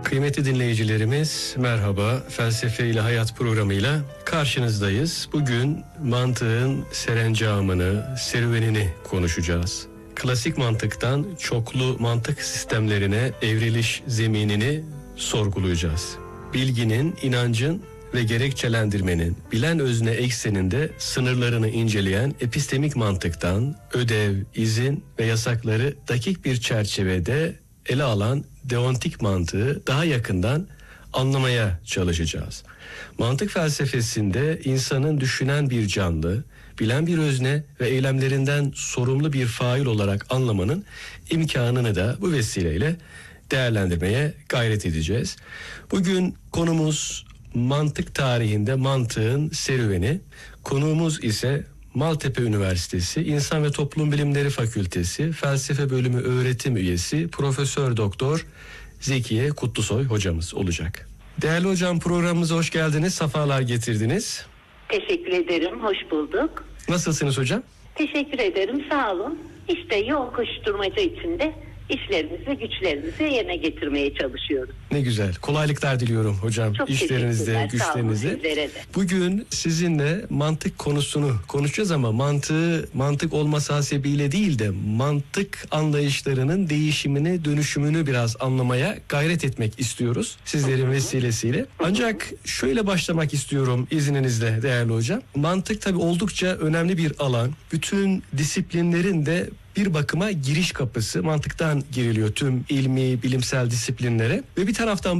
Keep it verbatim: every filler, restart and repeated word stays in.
Kıymetli dinleyicilerimiz, merhaba. Felsefe ile Hayat programıyla karşınızdayız. Bugün mantığın serencamını, serüvenini konuşacağız. Klasik mantıktan çoklu mantık sistemlerine evriliş zeminini sorgulayacağız. Bilginin, inancın ve gerekçelendirmenin bilen özne ekseninde sınırlarını inceleyen epistemik mantıktan ödev, izin ve yasakları dakik bir çerçevede ele alan deontik mantığı daha yakından anlamaya çalışacağız. Mantık felsefesinde insanın düşünen bir canlı, bilen bir özne ve eylemlerinden sorumlu bir fail olarak anlamanın imkanını da bu vesileyle değerlendirmeye gayret edeceğiz. Bugün konumuz mantık tarihinde mantığın serüveni. Konuğumuz ise Maltepe Üniversitesi İnsan ve Toplum Bilimleri Fakültesi Felsefe Bölümü öğretim üyesi Profesör Doktor Zekiye Kutlusoy hocamız olacak. Değerli hocam, programımıza hoş geldiniz, sefalar getirdiniz. Teşekkür ederim, hoş bulduk. Nasılsınız hocam? Teşekkür ederim, sağ olun. İşte yoğun koşturmaca içinde işlerimizi, güçlerimizi yerine getirmeye çalışıyoruz. Ne güzel. Kolaylıklar diliyorum hocam. Çok İşlerinizde, güçlerinizde. Bugün sizinle mantık konusunu konuşacağız ama mantığı mantık olması hasebiyle değil de mantık anlayışlarının değişimini, dönüşümünü biraz anlamaya gayret etmek istiyoruz sizlerin vesilesiyle. Ancak şöyle başlamak istiyorum izninizle değerli hocam. Mantık tabii oldukça önemli bir alan. Bütün disiplinlerin de bir bakıma giriş kapısı, mantıktan giriliyor tüm ilmi, bilimsel disiplinlere ve bir taraftan